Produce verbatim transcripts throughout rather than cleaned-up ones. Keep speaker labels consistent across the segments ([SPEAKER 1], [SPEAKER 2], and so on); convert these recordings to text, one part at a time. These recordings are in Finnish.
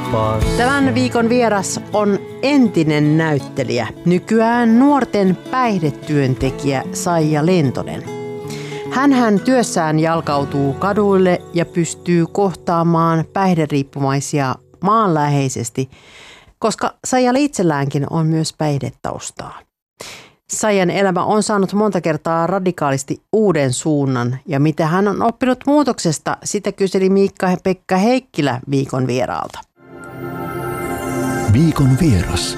[SPEAKER 1] kauppaan.
[SPEAKER 2] Tämän viikon vieras on entinen näyttelijä, nykyään nuorten päihdetyöntekijä Saija Lentonen. Hänhän työssään jalkautuu kaduille ja pystyy kohtaamaan päihderiippumaisia maanläheisesti, koska Saijalla itselläänkin on myös päihdetaustaa. Saijan elämä on saanut monta kertaa radikaalisti uuden suunnan, ja mitä hän on oppinut muutoksesta, sitä kyseli Miikka-Pekka Heikkilä viikon vieraalta.
[SPEAKER 3] Viikon vieras.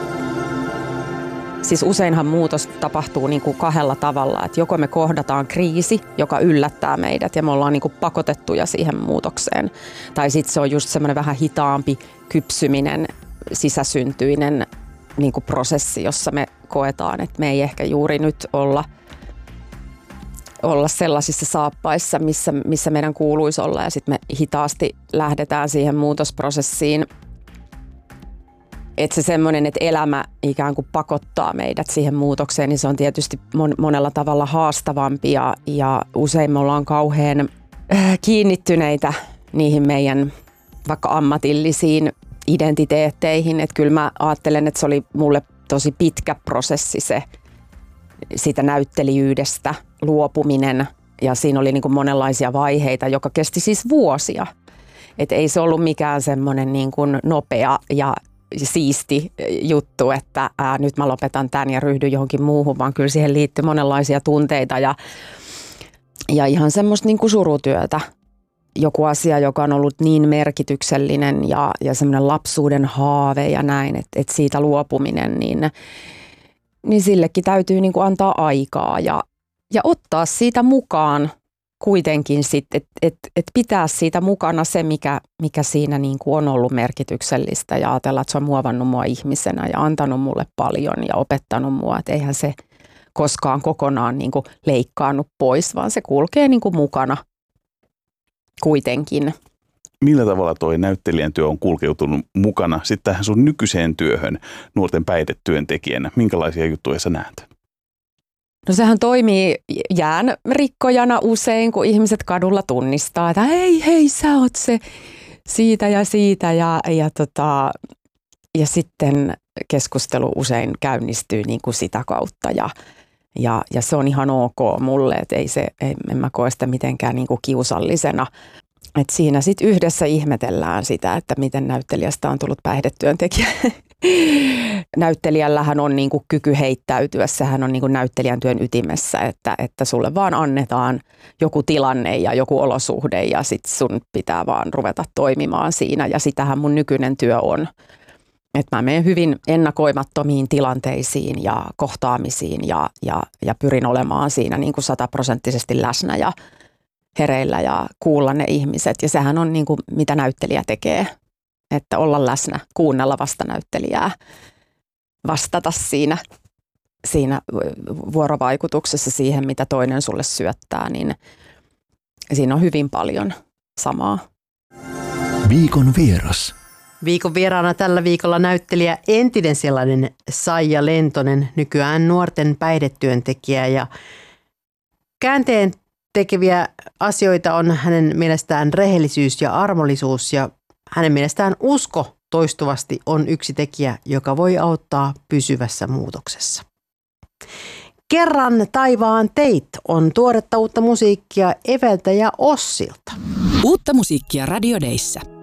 [SPEAKER 4] Siis useinhan muutos tapahtuu niin kuin kahdella tavalla, että joko me kohdataan kriisi, joka yllättää meidät ja me ollaan niin kuin pakotettuja siihen muutokseen. Tai sitten se on just semmoinen vähän hitaampi kypsyminen, sisäsyntyinen niin kuin prosessi, jossa me koetaan, että me ei ehkä juuri nyt olla, olla sellaisissa saappaissa, missä, missä meidän kuuluisi olla. Ja sitten me hitaasti lähdetään siihen muutosprosessiin. Että se semmoinen, että elämä ikään kuin pakottaa meidät siihen muutokseen, niin se on tietysti mon- monella tavalla haastavampi. Ja, ja usein me ollaan kauhean äh, kiinnittyneitä niihin meidän vaikka ammatillisiin identiteetteihin. Että kyllä mä ajattelen, että se oli mulle tosi pitkä prosessi se siitä näyttelijyydestä luopuminen. Ja siinä oli niin kuin monenlaisia vaiheita, joka kesti siis vuosia. Että ei se ollut mikään semmoinen niin kuin nopea ja siisti juttu, että ää, nyt mä lopetan tämän ja ryhdyn johonkin muuhun, vaan kyllä siihen liittyy monenlaisia tunteita ja, ja ihan semmoista niin kuin surutyötä. Joku asia, joka on ollut niin merkityksellinen ja, ja semmoinen lapsuuden haave ja näin, että, että siitä luopuminen, niin, niin sillekin täytyy niin kuin antaa aikaa ja, ja ottaa siitä mukaan kuitenkin sitten, että et, et pitää siitä mukana se, mikä, mikä siinä niin kuin on ollut merkityksellistä ja ajatella, että se on muovannut mua ihmisenä ja antanut mulle paljon ja opettanut mua, että eihän se koskaan kokonaan niin kuin leikkaannut pois, vaan se kulkee niin kuin mukana kuitenkin.
[SPEAKER 3] Millä tavalla toi näyttelijän työ on kulkeutunut mukana sitten tähän sun nykyiseen työhön nuorten päihdetyöntekijänä? Minkälaisia juttuja sä näet?
[SPEAKER 4] No sehän toimii jään rikkojana usein, kun ihmiset kadulla tunnistaa, että hei, hei, sä oot se siitä ja siitä. Ja, ja, tota, ja sitten keskustelu usein käynnistyy niin kuin sitä kautta ja, ja, ja se on ihan ok mulle, että ei se, ei, en mä koe sitä mitenkään niin kuin kiusallisena. Et siinä sitten yhdessä ihmetellään sitä, että miten näyttelijästä on tullut päihdetyöntekijä. Näyttelijällähän on niinku kyky heittäytyä, sehän on niinku näyttelijän työn ytimessä, että, että sulle vaan annetaan joku tilanne ja joku olosuhde ja sit sun pitää vaan ruveta toimimaan siinä ja sitähän mun nykyinen työ on. Että mä menen hyvin ennakoimattomiin tilanteisiin ja kohtaamisiin ja, ja, ja pyrin olemaan siinä niinku sataprosenttisesti läsnä ja hereillä ja kuulla ne ihmiset ja sehän on niinku mitä näyttelijä tekee. Että olla läsnä, kuunnella vastanäyttelijää, vastata siinä, siinä vuorovaikutuksessa siihen, mitä toinen sulle syöttää, niin siinä on hyvin paljon samaa.
[SPEAKER 3] Viikon vieras.
[SPEAKER 2] Viikon vieraana tällä viikolla näyttelijä entinen sellainen Saija Lentonen, nykyään nuorten päihdetyöntekijä ja käänteen tekeviä asioita on hänen mielestään rehellisyys ja armollisuus ja hänen mielestään usko toistuvasti on yksi tekijä, joka voi auttaa pysyvässä muutoksessa. Kerran taivaan teit on tuoretta uutta musiikkia Eveltä ja Ossilta.
[SPEAKER 5] Uutta musiikkia Radio Dayssä.